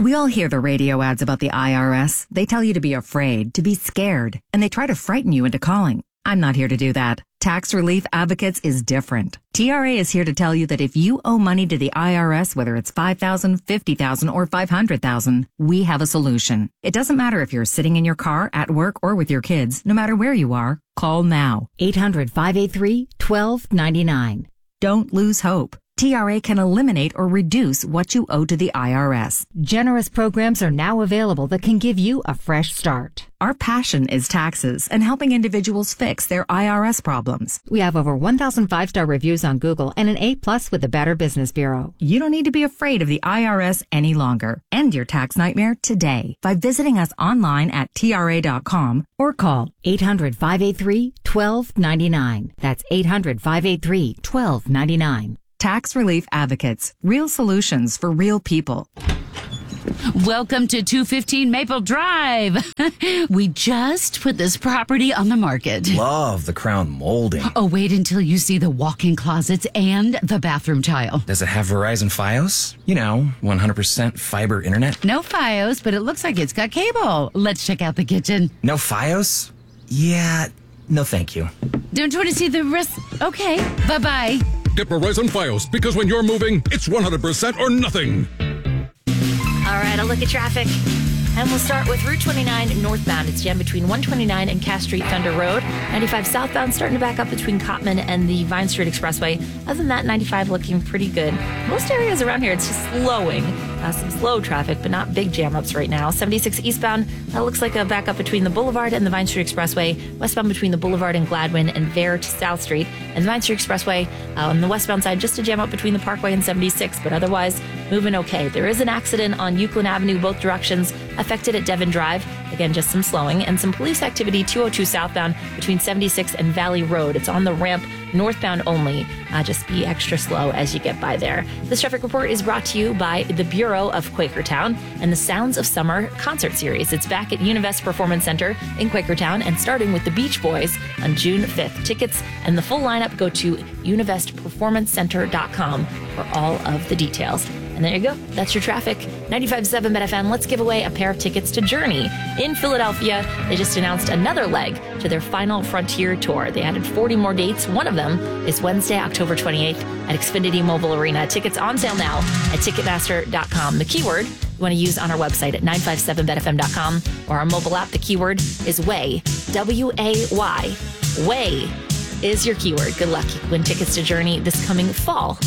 We all hear the radio ads about the IRS. They tell you to be afraid, to be scared, and they try to frighten you into calling. I'm not here to do that. Tax Relief Advocates is different. TRA is here to tell you that if you owe money to the IRS, whether it's $5,000, $50,000, or $500,000, we have a solution. It doesn't matter if you're sitting in your car, at work, or with your kids. No matter where you are, call now. 800-583-1299. Don't lose hope. TRA can eliminate or reduce what you owe to the IRS. Generous programs are now available that can give you a fresh start. Our passion is taxes and helping individuals fix their IRS problems. We have over 1,000 5-star reviews on Google and an A+ with the Better Business Bureau. You don't need to be afraid of the IRS any longer. End your tax nightmare today by visiting us online at TRA.com or call 800-583-1299. That's 800-583-1299. Tax Relief Advocates. Real solutions for real people. Welcome to 215 Maple Drive. We just put this property on the market. Love the crown molding. Oh, wait until you see the walk-in closets and the bathroom tile. Does it have Verizon Fios? 100% fiber internet? No Fios, but it looks like it's got cable. Let's check out the kitchen. No Fios? Yeah, no thank you. Don't you want to see the rest? Okay, bye-bye. Get Verizon Fios, because when you're moving, it's 100% or nothing. All right, a look at traffic. And we'll start with Route 29 northbound. It's jammed between 129 and Cass Street Thunder Road. 95 southbound starting to back up between Cottman and the Vine Street Expressway. Other than that, 95 looking pretty good. Most areas around here, it's just slowing. Some slow traffic, but not big jam-ups right now. 76 eastbound, that looks like a backup between the Boulevard and the Vine Street Expressway. Westbound between the Boulevard and Gladwin and Vare to South Street. And the Vine Street Expressway on the westbound side, just a jam up between the Parkway and 76, but otherwise moving okay. There is an accident on Euclid Avenue, both directions, affected at Devon Drive. Again, just some slowing. And some police activity 202 southbound between 76 and Valley Road. It's on the ramp, northbound only. Just be extra slow as you get by there. This traffic report is brought to you by the Bureau of Quakertown and the Sounds of Summer concert series. It's back at Univest Performance Center in Quakertown and starting with the Beach Boys on June 5th. Tickets and the full lineup go to univestperformancecenter.com for all of the details. And there you go. That's your traffic. 95.7 BetFM. Let's give away a pair of tickets to Journey in Philadelphia. They just announced another leg to their Final Frontier tour. They added 40 more dates. One of them is Wednesday, October 28th at Xfinity Mobile Arena. Tickets on sale now at Ticketmaster.com. The keyword you want to use on our website at 957betfm.com or our mobile app. The keyword is WAY. W-A-Y. WAY is your keyword. Good luck. You can win tickets to Journey this coming fall